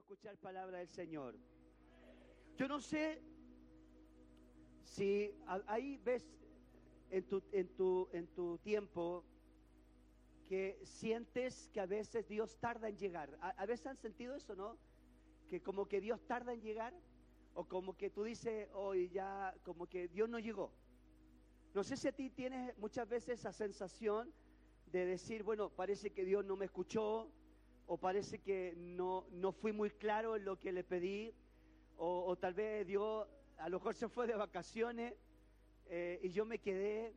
escuchar palabra del Señor. Yo no sé si ahí ves en tu tiempo que sientes que a veces Dios tarda en llegar. A veces han sentido eso, ¿no? Que como que Dios tarda en llegar, o como que tú dices, hoy ya, como que Dios no llegó. No sé si a ti tienes muchas veces esa sensación de decir, bueno, parece que Dios no me escuchó, o parece que no fui muy claro en lo que le pedí, o tal vez Dios a lo mejor se fue de vacaciones y yo me quedé.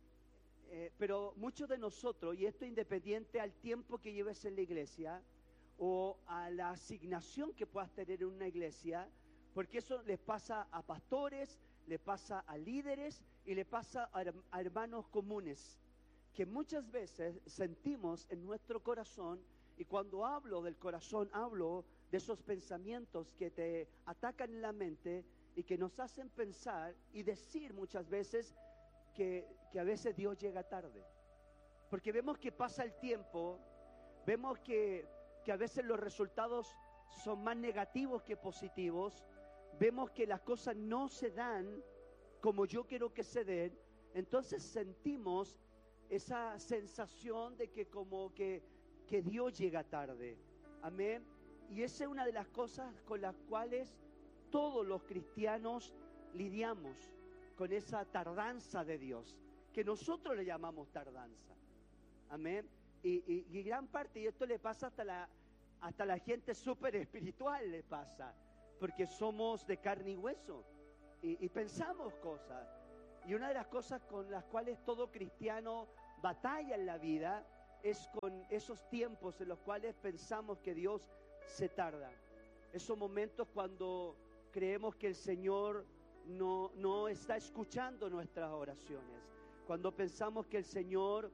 Pero muchos de nosotros, y esto independiente al tiempo que lleves en la iglesia o a la asignación que puedas tener en una iglesia, porque eso les pasa a pastores, le pasa a líderes y le pasa a hermanos comunes, que muchas veces sentimos en nuestro corazón, y cuando hablo del corazón hablo de esos pensamientos que te atacan en la mente y que nos hacen pensar y decir muchas veces que a veces Dios llega tarde, porque vemos que pasa el tiempo, vemos que a veces los resultados son más negativos que positivos, vemos que las cosas no se dan como yo quiero que se den, entonces sentimos esa sensación de que como que Dios llega tarde, amén. Y esa es una de las cosas con las cuales todos los cristianos lidiamos, con esa tardanza de Dios, que nosotros le llamamos tardanza, amén. Y gran parte, y esto le pasa hasta la gente súper espiritual, le pasa, porque somos de carne y hueso, y pensamos cosas, y una de las cosas con las cuales todo cristiano batalla en la vida es con esos tiempos en los cuales pensamos que Dios se tarda, esos momentos cuando creemos que el Señor no está escuchando nuestras oraciones, cuando pensamos que el Señor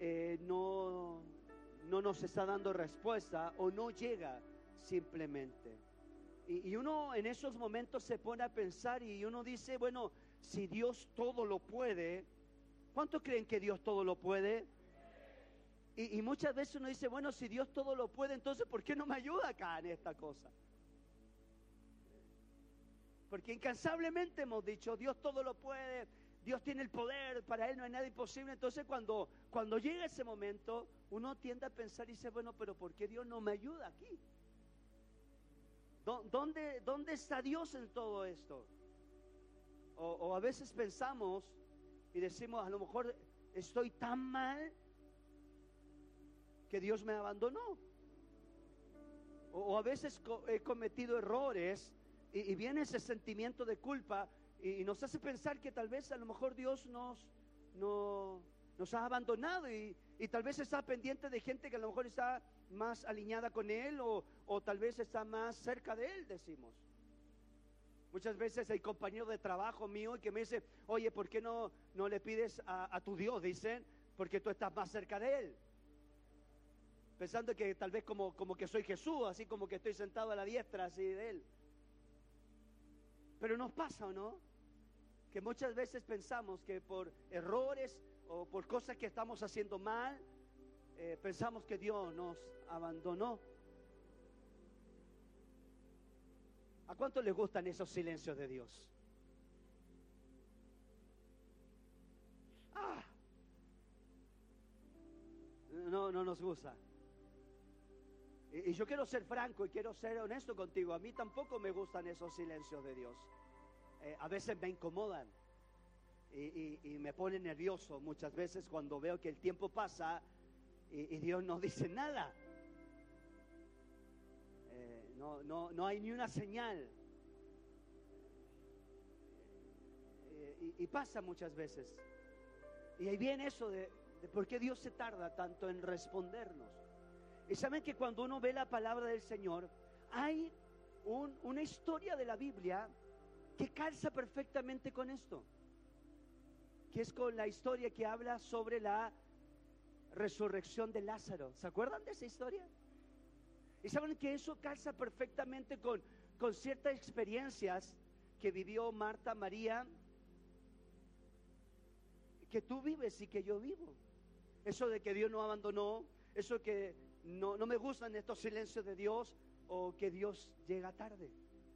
no nos está dando respuesta o no llega simplemente. Y uno en esos momentos se pone a pensar y uno dice, bueno, si Dios todo lo puede, ¿cuántos creen que Dios todo lo puede? Y muchas veces uno dice, bueno, si Dios todo lo puede, entonces ¿por qué no me ayuda acá en esta cosa? Porque incansablemente hemos dicho, Dios todo lo puede, Dios tiene el poder, para Él no hay nada imposible. Entonces cuando llega ese momento, uno tiende a pensar y dice, bueno, pero ¿por qué Dios no me ayuda aquí? ¿Dónde está Dios en todo esto? O a veces pensamos y decimos, a lo mejor estoy tan mal que Dios me abandonó. O a veces he cometido errores y viene ese sentimiento de culpa y nos hace pensar que tal vez a lo mejor Dios nos ha abandonado y tal vez está pendiente de gente que a lo mejor está más alineada con Él o tal vez está más cerca de Él, decimos. Muchas veces hay compañeros de trabajo mío que me dicen, oye, ¿por qué no le pides a tu Dios? Dicen, porque tú estás más cerca de Él. Pensando que tal vez como que soy Jesús, así como que estoy sentado a la diestra así de Él. Pero nos pasa, ¿o no? Que muchas veces pensamos que por errores o por cosas que estamos haciendo mal, pensamos que Dios nos abandonó. ¿A cuántos les gustan esos silencios de Dios? No nos gusta. Y yo quiero ser franco y quiero ser honesto contigo. A mí tampoco me gustan esos silencios de Dios. A veces me incomodan y me pone nervioso muchas veces cuando veo que el tiempo pasa y Dios no dice nada. No hay ni una señal. Y pasa muchas veces. Y ahí viene eso de por qué Dios se tarda tanto en respondernos. Y saben que cuando uno ve la palabra del Señor, hay una historia de la Biblia que calza perfectamente con esto, que es con la historia que habla sobre la resurrección de Lázaro. ¿Se acuerdan de esa historia? Y saben que eso calza perfectamente con ciertas experiencias que vivió Marta, María, que tú vives y que yo vivo. Eso de que Dios no abandonó, eso que no me gustan estos silencios de Dios o que Dios llega tarde.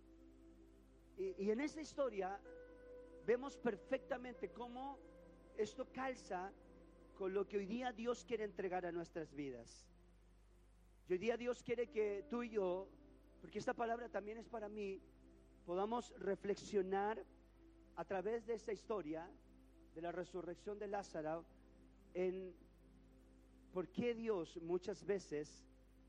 Y en esta historia vemos perfectamente cómo esto calza con lo que hoy día Dios quiere entregar a nuestras vidas. Y hoy día Dios quiere que tú y yo, porque esta palabra también es para mí, podamos reflexionar a través de esta historia de la resurrección de Lázaro en por qué Dios muchas veces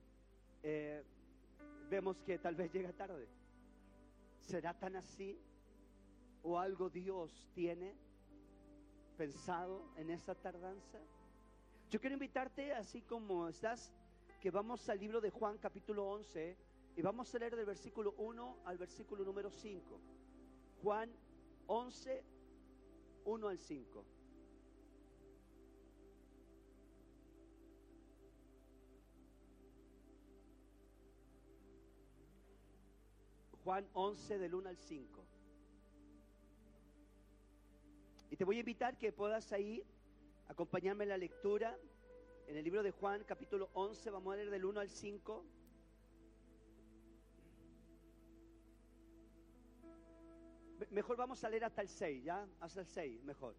vemos que tal vez llega tarde. ¿Será tan así? ¿O algo Dios tiene pensado en esa tardanza? Yo quiero invitarte, así como estás, que vamos al libro de Juan capítulo 11 y vamos a leer del versículo 1 al versículo número 5. Juan 11, 1 al 5. Juan 11 del 1 al 5. Y te voy a invitar que puedas ahí acompañarme en la lectura. En el libro de Juan capítulo 11 vamos a leer del 1 al 5. Mejor vamos a leer hasta el 6, ¿ya? Hasta el 6, mejor.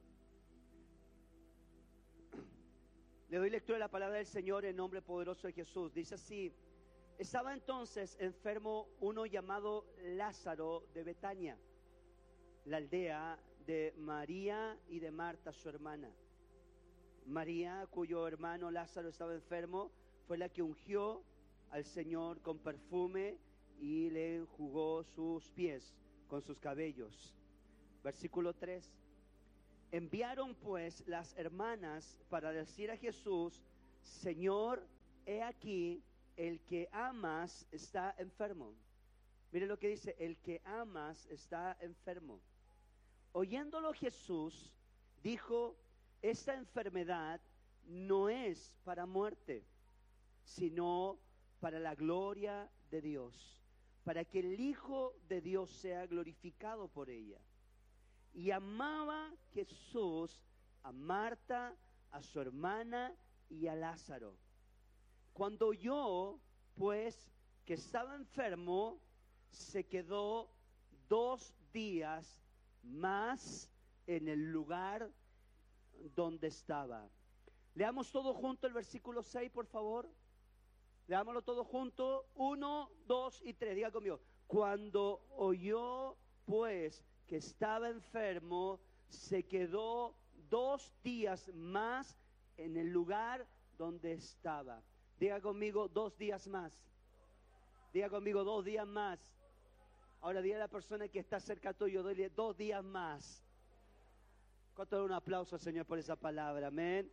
Le doy lectura a la palabra del Señor en nombre poderoso de Jesús. Dice así: estaba entonces enfermo uno llamado Lázaro de Betania, la aldea de María y de Marta, su hermana. María, cuyo hermano Lázaro estaba enfermo, fue la que ungió al Señor con perfume y le enjugó sus pies con sus cabellos. Versículo 3. Enviaron pues las hermanas para decir a Jesús: Señor, he aquí, el que amas está enfermo. Mire lo que dice: el que amas está enfermo. Oyéndolo Jesús dijo: esta enfermedad no es para muerte, sino para la gloria de Dios, para que el Hijo de Dios sea glorificado por ella. Y amaba Jesús a Marta, a su hermana y a Lázaro. Cuando oyó, pues, que estaba enfermo, se quedó 2 días más en el lugar donde estaba. Leamos todo junto el versículo 6, por favor. Leámoslo todo junto. 1, 2 y 3. Diga conmigo. Cuando oyó, pues, que estaba enfermo, se quedó 2 días más en el lugar donde estaba. Diga conmigo: 2 días más. Diga conmigo: 2 días más. Ahora diga a la persona que está cerca tuyo: dile 2 días más. ¿Cuánto? Un aplauso al Señor por esa palabra. Amén.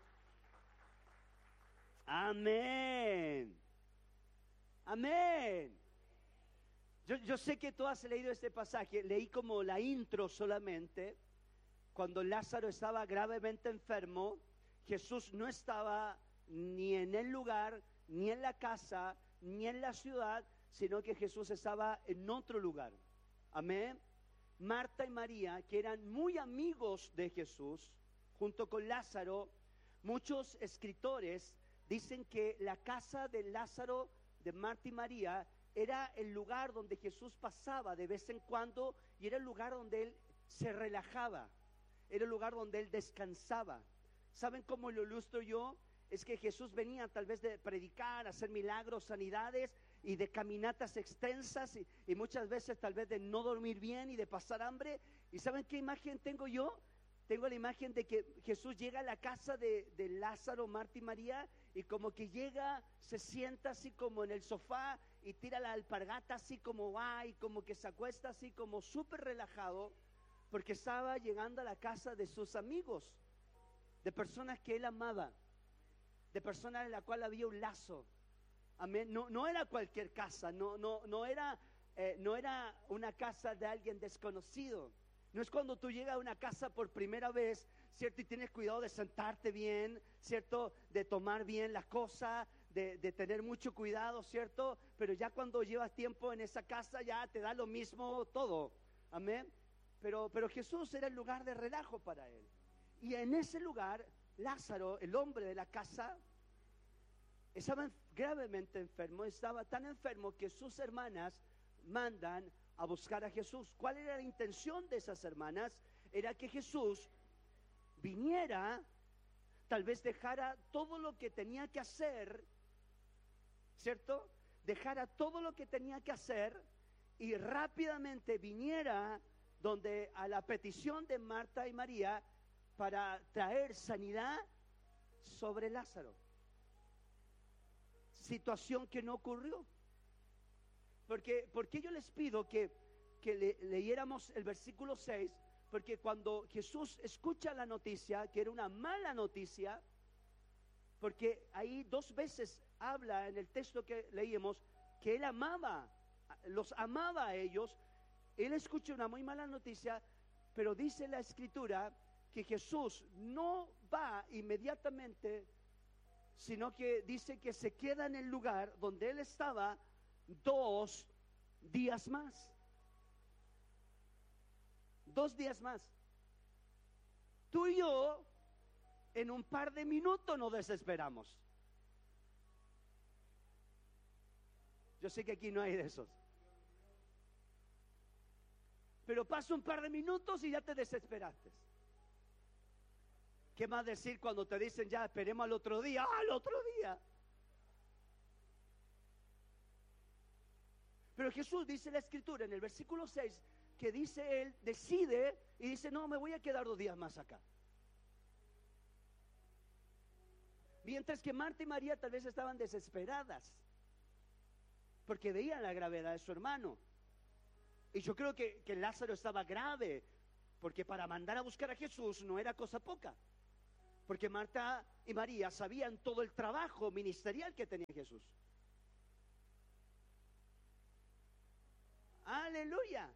Amén. Amén. Yo sé que tú has leído este pasaje. Leí como la intro solamente. Cuando Lázaro estaba gravemente enfermo, Jesús no estaba ni en el lugar, ni en la casa, ni en la ciudad, sino que Jesús estaba en otro lugar. Amén. Marta y María, que eran muy amigos de Jesús, junto con Lázaro, muchos escritores dicen que la casa de Lázaro, de Marta y María, era el lugar donde Jesús pasaba de vez en cuando, y era el lugar donde él se relajaba, era el lugar donde él descansaba. ¿Saben cómo lo ilustro yo? Es que Jesús venía tal vez de predicar, hacer milagros, sanidades, y de caminatas extensas, y muchas veces tal vez de no dormir bien y de pasar hambre. ¿Y saben qué imagen tengo yo? Tengo la imagen de que Jesús llega a la casa de Lázaro, Marta y María, y como que llega, se sienta así como en el sofá y tira la alpargata así como va, y como que se acuesta así como súper relajado, porque estaba llegando a la casa de sus amigos, de personas que él amaba, de personas en la cual había un lazo. Amén. No era cualquier casa, no era una casa de alguien desconocido. No es cuando tú llegas a una casa por primera vez, ¿cierto? Y tienes cuidado de sentarte bien, ¿cierto? De tomar bien las cosas, de tener mucho cuidado, ¿cierto? Pero ya cuando llevas tiempo en esa casa ya te da lo mismo todo. Amén. Pero Jesús era el lugar de relajo para él. Y en ese lugar, Lázaro, el hombre de la casa, estaba gravemente enfermo, estaba tan enfermo que sus hermanas mandan a buscar a Jesús. ¿Cuál era la intención de esas hermanas? Era que Jesús viniera, tal vez dejara todo lo que tenía que hacer, ¿cierto? Dejara todo lo que tenía que hacer y rápidamente viniera donde a la petición de Marta y María para traer sanidad sobre Lázaro. Situación que no ocurrió. Porque yo les pido que leyéramos el versículo 6, porque cuando Jesús escucha la noticia, que era una mala noticia, porque ahí 2 veces habla en el texto que leímos que él los amaba a ellos. Él escucha una muy mala noticia, pero dice la Escritura que Jesús no va inmediatamente, sino que dice que se queda en el lugar donde él estaba 2 días más. 2 días más. Tú y yo en un par de minutos nos desesperamos. Yo sé que aquí no hay de esos. Pero pasa un par de minutos y ya te desesperaste. ¿Qué más decir cuando te dicen ya esperemos al otro día? ¡Ah, al otro día! Pero Jesús dice en la Escritura, en el versículo 6, que dice él, decide y dice, no, me voy a quedar 2 días más acá. Mientras que Marta y María tal vez estaban desesperadas, porque veían la gravedad de su hermano. Y yo creo que Lázaro estaba grave, porque para mandar a buscar a Jesús no era cosa poca. Porque Marta y María sabían todo el trabajo ministerial que tenía Jesús. Aleluya.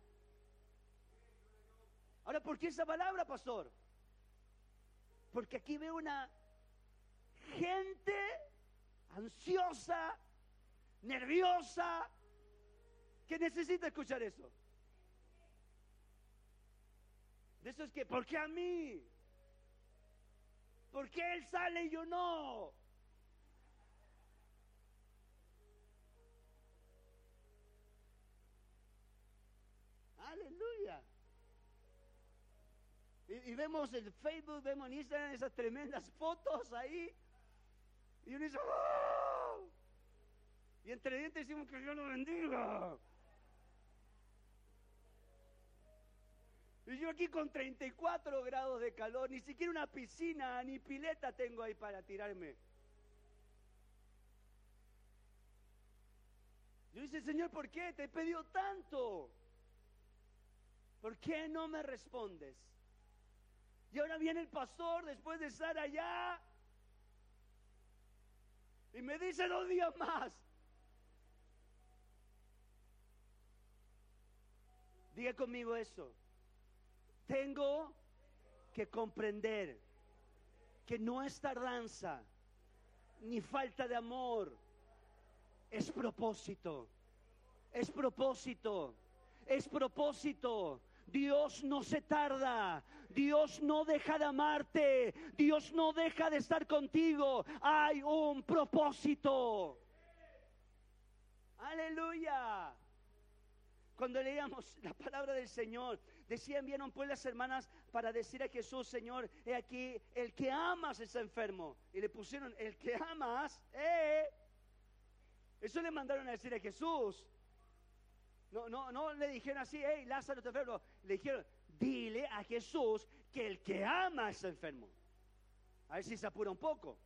Ahora, ¿por qué esa palabra, pastor? Porque aquí veo una gente ansiosa, nerviosa, que necesita escuchar eso. De eso es que, ¿por qué a mí? ¿Por qué él sale y yo no? Aleluya. Y vemos en Facebook, vemos en Instagram esas tremendas fotos ahí. Y uno dice, ¡oh! Y entre dientes decimos que Dios lo bendiga. Y yo aquí con 34 grados de calor, ni siquiera una piscina ni pileta tengo ahí para tirarme. Yo dice, Señor, ¿por qué? Te he pedido tanto. ¿Por qué no me respondes? Y ahora viene el pastor después de estar allá y me dice 2 días más. Diga conmigo eso. Tengo que comprender que no es tardanza ni falta de amor, es propósito. Es propósito. Es propósito. Dios no se tarda, Dios no deja de amarte, Dios no deja de estar contigo, hay un propósito. Aleluya. Cuando leíamos la palabra del Señor, decían, vieron pues las hermanas para decir a Jesús, Señor, he aquí, el que amas está enfermo. Y le pusieron, el que amas, eso le mandaron a decir a Jesús. No le dijeron así, hey, Lázaro está enfermo. Le dijeron, dile a Jesús que el que ama está enfermo. A ver si se apura un poco.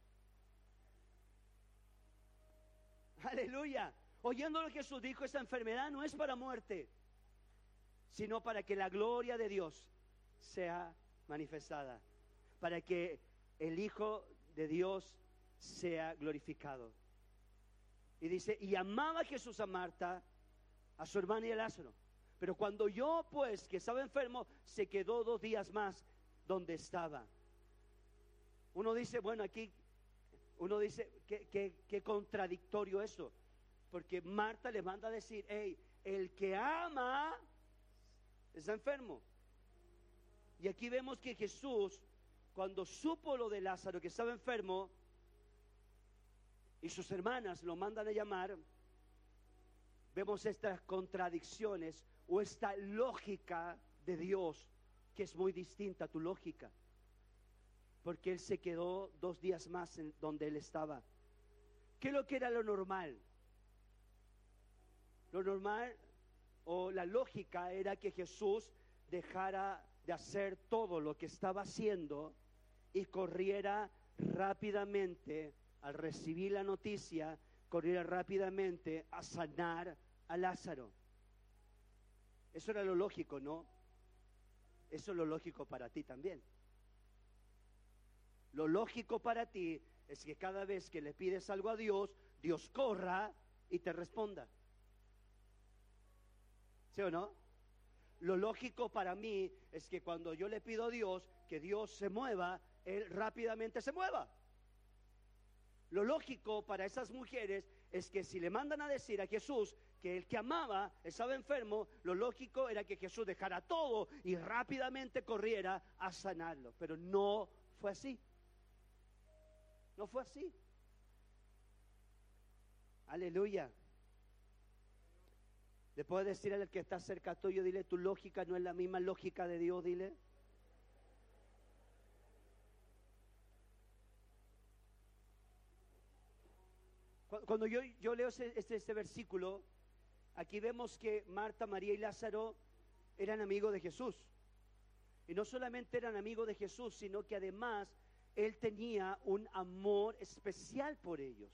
Aleluya. Oyendo lo que Jesús dijo, esta enfermedad no es para muerte, sino para que la gloria de Dios sea manifestada, para que el Hijo de Dios sea glorificado. Y dice, y amaba Jesús a Marta, a su hermana y a Lázaro. Pero cuando yo, pues, que estaba enfermo, se quedó 2 días más donde estaba. Uno dice, bueno, aquí, uno dice, qué contradictorio eso. Porque Marta le manda a decir, hey, el que ama está enfermo. Y aquí vemos que Jesús, cuando supo lo de Lázaro, que estaba enfermo, y sus hermanas lo mandan a llamar, vemos estas contradicciones o esta lógica de Dios que es muy distinta a tu lógica, porque Él se quedó 2 días más en donde Él estaba. ¿Qué es lo que era lo normal? Lo normal o la lógica era que Jesús dejara de hacer todo lo que estaba haciendo y corriera rápidamente al recibir la noticia, corriera rápidamente a sanar a Lázaro. Eso era lo lógico, ¿no? Eso es lo lógico para ti también. Lo lógico para ti es que cada vez que le pides algo a Dios, Dios corra y te responda. ¿Sí o no? Lo lógico para mí es que cuando yo le pido a Dios que Dios se mueva, Él rápidamente se mueva. Lo lógico para esas mujeres es que si le mandan a decir a Jesús que el que amaba estaba enfermo, lo lógico era que Jesús dejara todo y rápidamente corriera a sanarlo. Pero no fue así. No fue así. Aleluya. Le puedes decir al que está cerca tuyo, dile, tu lógica no es la misma lógica de Dios, dile. Cuando yo leo este versículo, aquí vemos que Marta, María y Lázaro eran amigos de Jesús. Y no solamente eran amigos de Jesús, sino que además Él tenía un amor especial por ellos.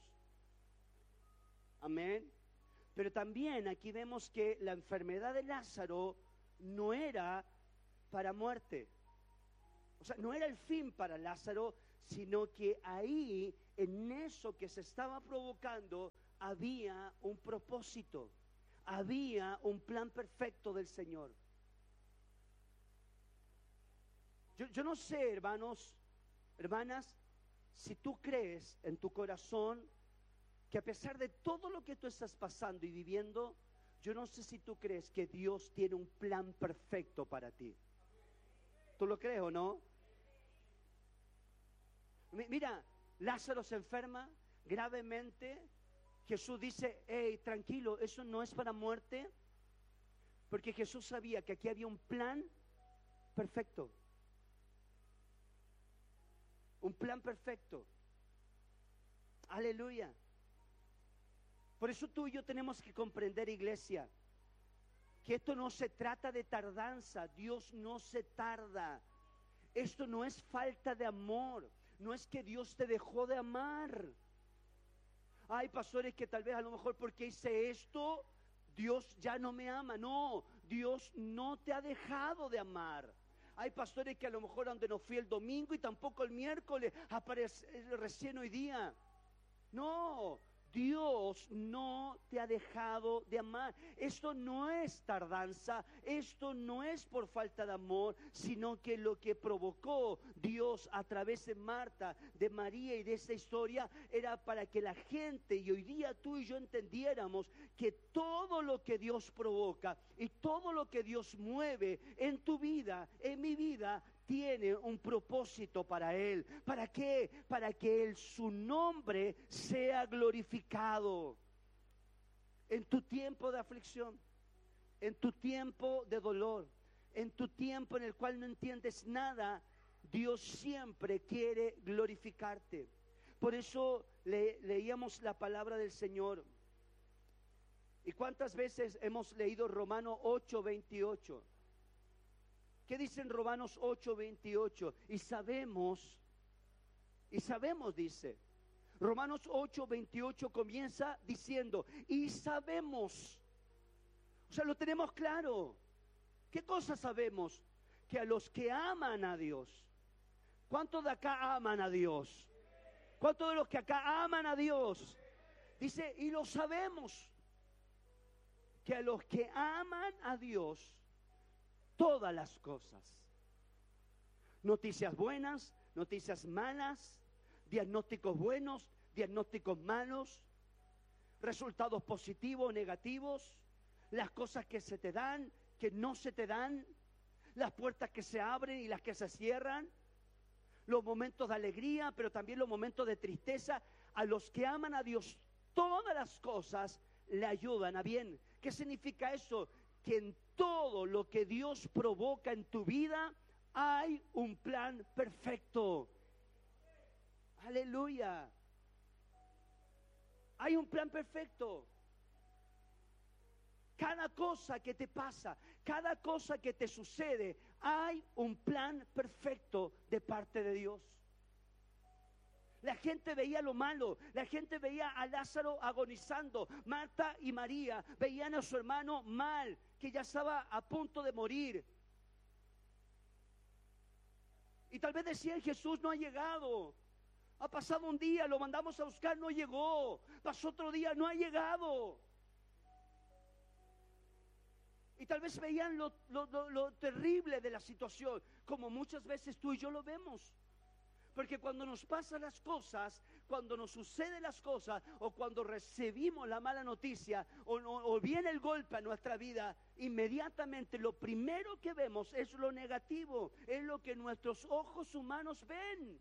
Amén. Pero también aquí vemos que la enfermedad de Lázaro no era para muerte. O sea, no era el fin para Lázaro, sino que ahí, en eso que se estaba provocando, había un propósito, había un plan perfecto del Señor. Yo no sé, hermanos, hermanas, si tú crees en tu corazón que a pesar de todo lo que tú estás pasando y viviendo, yo no sé si tú crees que Dios tiene un plan perfecto para ti. ¿Tú lo crees o no? Mira, Lázaro se enferma gravemente. Jesús dice, hey, tranquilo, eso no es para muerte. Porque Jesús sabía que aquí había un plan perfecto. Un plan perfecto. Aleluya. Por eso tú y yo tenemos que comprender, iglesia, que esto no se trata de tardanza. Dios no se tarda. Esto no es falta de amor. No es que Dios te dejó de amar. Hay pastores que tal vez a lo mejor porque hice esto, Dios ya no me ama. No, Dios no te ha dejado de amar. Hay pastores que a lo mejor donde no fui el domingo y tampoco el miércoles, aparece recién hoy día. No, Dios no te ha dejado de amar. Esto no es tardanza, esto no es por falta de amor, sino que lo que provocó Dios a través de Marta, de María y de esta historia era para que la gente y hoy día tú y yo entendiéramos que todo lo que Dios provoca y todo lo que Dios mueve en tu vida, en mi vida, tiene un propósito para Él. ¿Para qué? Para que su nombre sea glorificado. En tu tiempo de aflicción, en tu tiempo de dolor, en tu tiempo en el cual no entiendes nada, Dios siempre quiere glorificarte. Por eso leíamos la palabra del Señor. ¿Y cuántas veces hemos leído Romanos 8:28? ¿Qué dice en Romanos 8:28? Y sabemos, dice. Romanos 8:28 comienza diciendo, y sabemos. O sea, lo tenemos claro. ¿Qué cosa sabemos? Que a los que aman a Dios. ¿Cuántos de acá aman a Dios? ¿Cuántos de los que acá aman a Dios? Dice, y lo sabemos. Que a los que aman a Dios, todas las cosas, noticias buenas, noticias malas, diagnósticos buenos, diagnósticos malos, resultados positivos o negativos, las cosas que se te dan, que no se te dan, las puertas que se abren y las que se cierran, los momentos de alegría, pero también los momentos de tristeza. a los que aman a Dios, todas las cosas le ayudan a bien. ¿Qué significa eso? Que en todo lo que Dios provoca en tu vida hay un plan perfecto. Aleluya. Hay un plan perfecto. Cada cosa que te pasa, cada cosa que te sucede, hay un plan perfecto de parte de Dios. La gente veía lo malo, la gente veía a Lázaro agonizando. Marta y María veían a su hermano mal, que ya estaba a punto de morir. Y tal vez decían: Jesús no ha llegado. Ha pasado un día, lo mandamos a buscar, no llegó. Pasó otro día, no ha llegado. Y tal vez veían lo terrible de la situación, como muchas veces tú y yo lo vemos. Porque cuando nos pasan las cosas, cuando nos suceden las cosas, o cuando recibimos la mala noticia, o viene el golpe a nuestra vida, inmediatamente lo primero que vemos es lo negativo, es lo que nuestros ojos humanos ven.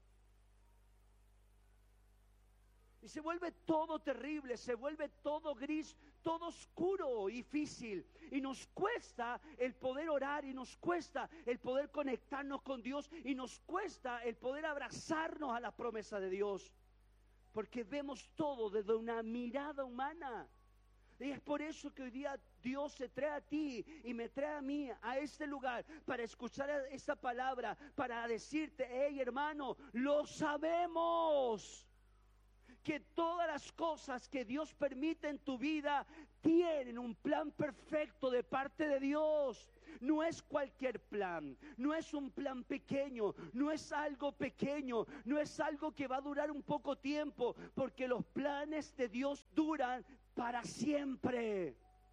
Y se vuelve todo terrible, se vuelve todo gris, todo oscuro y difícil. Y nos cuesta el poder orar, y nos cuesta el poder conectarnos con Dios, y nos cuesta el poder abrazarnos a la promesa de Dios. Porque vemos todo desde una mirada humana. Y es por eso que hoy día Dios se trae a ti y me trae a mí a este lugar para escuchar esta palabra, para decirte: hey hermano, lo sabemos, que todas las cosas que Dios permite en tu vida tienen un plan perfecto de parte de Dios. No es cualquier plan, no es un plan pequeño, no es algo pequeño, no es algo que va a durar un poco tiempo, porque los planes de Dios duran para siempre.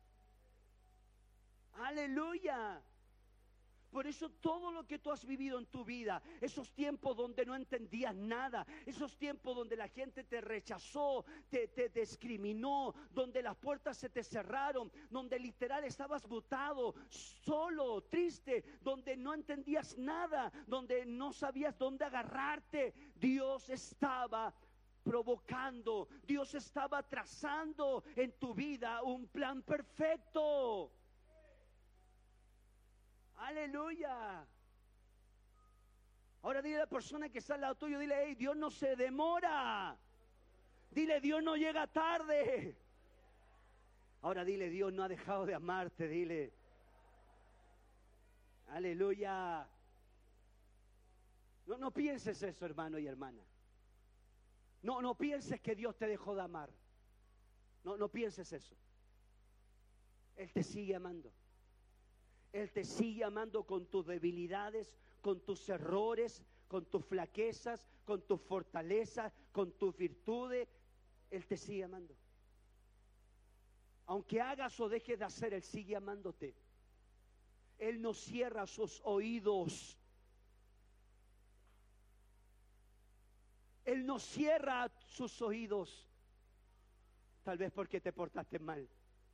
Aleluya. Por eso todo lo que tú has vivido en tu vida, esos tiempos donde no entendías nada, esos tiempos donde la gente te rechazó, te discriminó, donde las puertas se te cerraron, donde literal estabas botado, solo, triste, donde no entendías nada, donde no sabías dónde agarrarte, Dios estaba provocando, Dios estaba trazando en tu vida un plan perfecto. Aleluya. Ahora dile a la persona que está al lado tuyo, dile: hey, Dios no se demora. Dile: Dios no llega tarde. Ahora dile: Dios no ha dejado de amarte. Dile: aleluya. No pienses eso, hermano y hermana. No pienses que Dios te dejó de amar. No pienses eso. Él te sigue amando. Él te sigue amando con tus debilidades, con tus errores, con tus flaquezas, con tus fortalezas, con tus virtudes. Él te sigue amando. Aunque hagas o dejes de hacer, Él sigue amándote. Él no cierra sus oídos. Él no cierra sus oídos. Tal vez porque te portaste mal.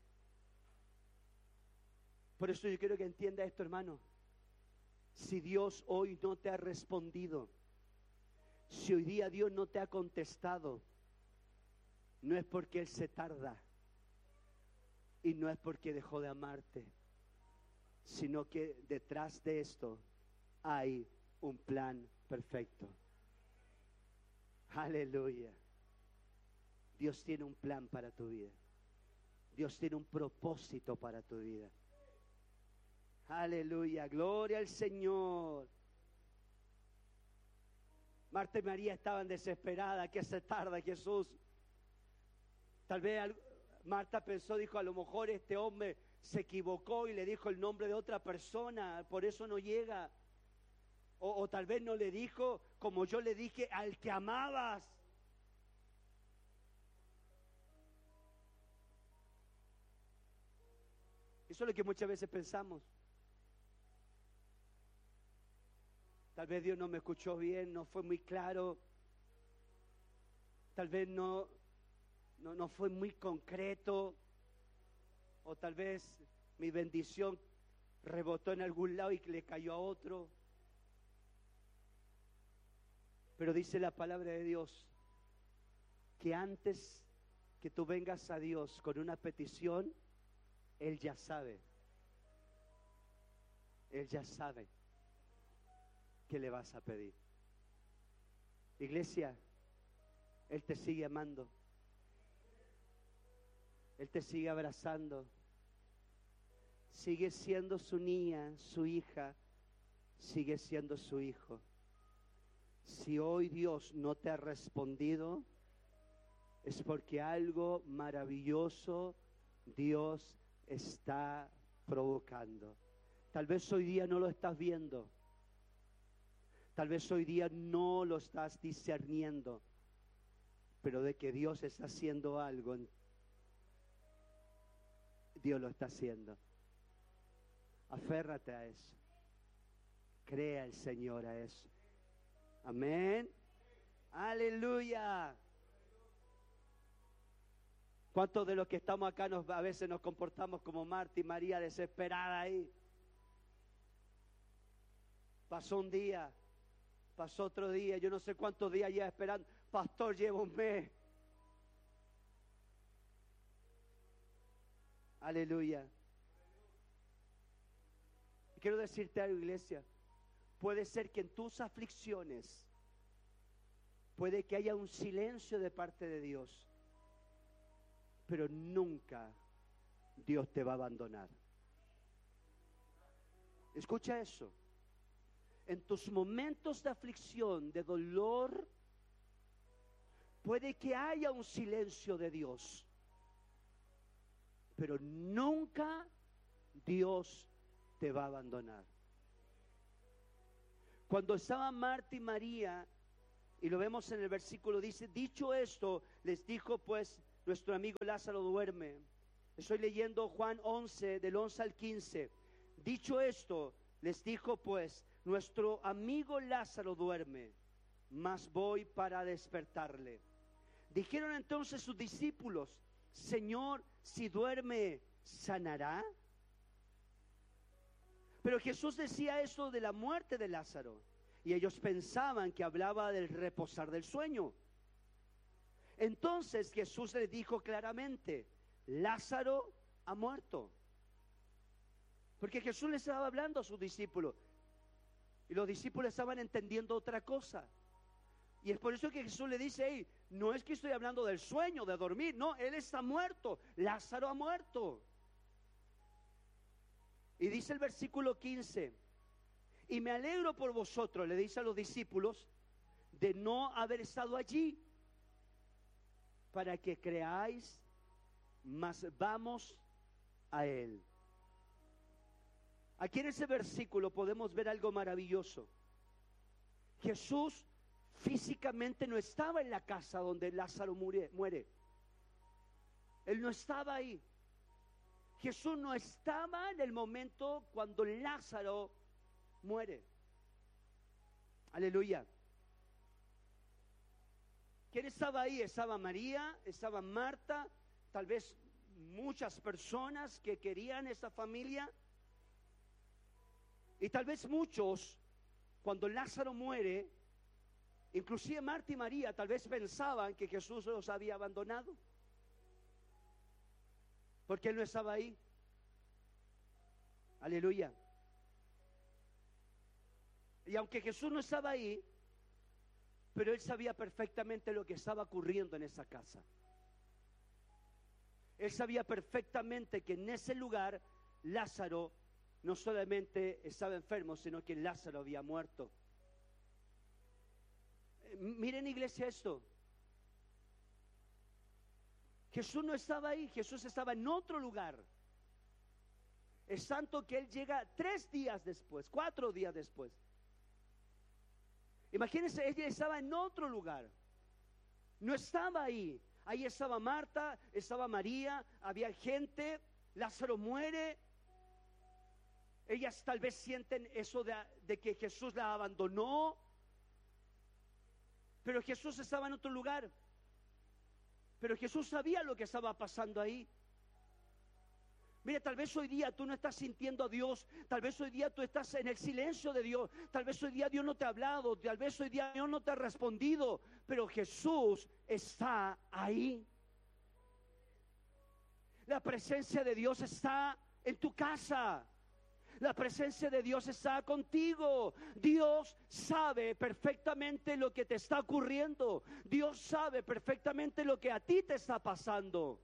Por eso yo quiero que entienda esto, hermano. Si Dios hoy no te ha respondido, si hoy día Dios no te ha contestado, no es porque Él se tarda y no es porque dejó de amarte, sino que detrás de esto hay un plan perfecto. Aleluya. Dios tiene un plan para tu vida. Dios tiene un propósito para tu vida. Aleluya, gloria al Señor. Marta y María estaban desesperadas. ¿Qué se tarda, Jesús? Tal vez Marta pensó, dijo: a lo mejor este hombre se equivocó y le dijo el nombre de otra persona, por eso no llega. O tal vez no le dijo, como yo le dije, al que amabas. Eso es lo que muchas veces pensamos. Tal vez Dios no me escuchó bien, no fue muy claro. Tal vez no fue muy concreto. O tal vez mi bendición rebotó en algún lado y le cayó a otro. Pero dice la palabra de Dios que antes que tú vengas a Dios con una petición, Él ya sabe. Él ya sabe qué le vas a pedir. Iglesia, Él te sigue amando. Él te sigue abrazando. Sigue siendo su niña, su hija. Sigue siendo su hijo. Si hoy Dios no te ha respondido, es porque algo maravilloso Dios está provocando. Tal vez hoy día no lo estás viendo. Tal vez hoy día no lo estás discerniendo. Pero de que Dios está haciendo algo, Dios lo está haciendo. Aférrate a eso. Crea el Señor a eso. Amén. Aleluya. ¿Cuántos de los que estamos acá a veces nos comportamos como Marta y María, desesperada ahí? Pasó un día, pasó otro día, yo no sé cuántos días ya esperando. Pastor, llevo un mes. Aleluya. Quiero decirte algo, iglesia. Puede ser que en tus aflicciones, puede que haya un silencio de parte de Dios, pero nunca Dios te va a abandonar. Escucha eso. En tus momentos de aflicción, de dolor, puede que haya un silencio de Dios, pero nunca Dios te va a abandonar. Cuando estaban Marta y María, y lo vemos en el versículo, dice, dicho esto, les dijo pues, nuestro amigo Lázaro duerme. Estoy leyendo Juan 11, del 11 al 15. Dicho esto, les dijo pues, nuestro amigo Lázaro duerme, mas voy para despertarle. Dijeron entonces sus discípulos, Señor, si duerme, ¿sanará? Pero Jesús decía esto de la muerte de Lázaro, y ellos pensaban que hablaba del reposar del sueño. Entonces Jesús les dijo claramente, Lázaro ha muerto. Porque Jesús les estaba hablando a sus discípulos, y los discípulos estaban entendiendo otra cosa. Y es por eso que Jesús le dice, hey, no es que estoy hablando del sueño, de dormir, no, Él está muerto, Lázaro ha muerto. Y dice el versículo 15, y me alegro por vosotros, le dice a los discípulos, de no haber estado allí, para que creáis, mas vamos a Él. Aquí en ese versículo podemos ver algo maravilloso. Jesús físicamente no estaba en la casa donde Lázaro muere. Él no estaba ahí. Jesús no estaba en el momento cuando Lázaro muere. Aleluya. ¿Quién estaba ahí? Estaba María, estaba Marta, tal vez muchas personas que querían esa familia. Y tal vez muchos, cuando Lázaro muere, inclusive Marta y María, tal vez pensaban que Jesús los había abandonado, porque Él no estaba ahí. Aleluya. Y aunque Jesús no estaba ahí, pero Él sabía perfectamente lo que estaba ocurriendo en esa casa. Él sabía perfectamente que en ese lugar Lázaro no solamente estaba enfermo, sino que Lázaro había muerto. Miren, iglesia, esto. Jesús no estaba ahí, Jesús estaba en otro lugar. Es tanto que Él llega 3 días después, 4 días después. Imagínense, ella estaba en otro lugar. No estaba ahí. Ahí estaba Marta, estaba María, había gente, Lázaro muere. Ellas tal vez sienten eso de que Jesús la abandonó, pero Jesús estaba en otro lugar. Pero Jesús sabía lo que estaba pasando ahí. Mira, tal vez hoy día tú no estás sintiendo a Dios, tal vez hoy día tú estás en el silencio de Dios, tal vez hoy día Dios no te ha hablado, tal vez hoy día Dios no te ha respondido, pero Jesús está ahí. La presencia de Dios está en tu casa. La presencia de Dios está contigo. Dios sabe perfectamente lo que te está ocurriendo. Dios sabe perfectamente lo que a ti te está pasando.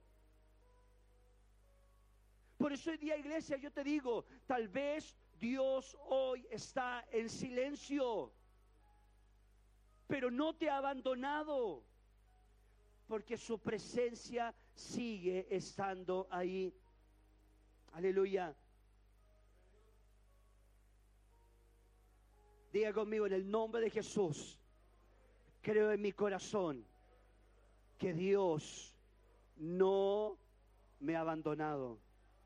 Por eso hoy día, iglesia, yo te digo, tal vez Dios hoy está en silencio, pero no te ha abandonado, porque su presencia sigue estando ahí. Aleluya. Diga conmigo, en el nombre de Jesús, creo en mi corazón que Dios no me ha abandonado.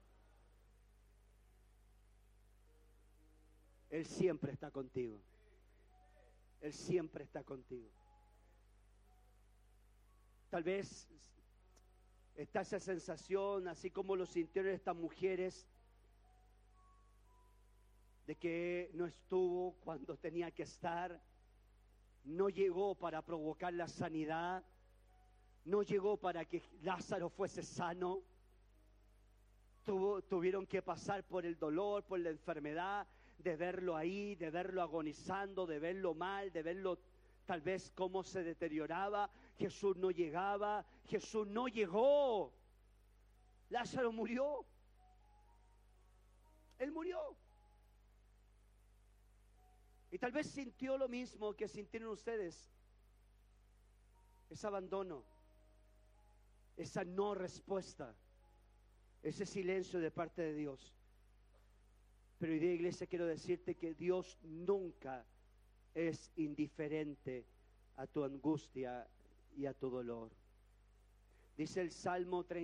Él siempre está contigo. Él siempre está contigo. Tal vez está esa sensación, así como lo sintieron estas mujeres, de que no estuvo cuando tenía que estar, no llegó para provocar la sanidad, no llegó para que Lázaro fuese sano. Tuvieron que pasar por el dolor, por la enfermedad, de verlo ahí, de verlo agonizando, de verlo mal, de verlo tal vez cómo se deterioraba. Jesús no llegaba, Jesús no llegó. Lázaro murió. Él murió. Y tal vez sintió lo mismo que sintieron ustedes. Ese abandono, esa no respuesta, ese silencio de parte de Dios. Pero hoy día, iglesia, quiero decirte que Dios nunca es indiferente a tu angustia y a tu dolor. Dice el Salmo 30.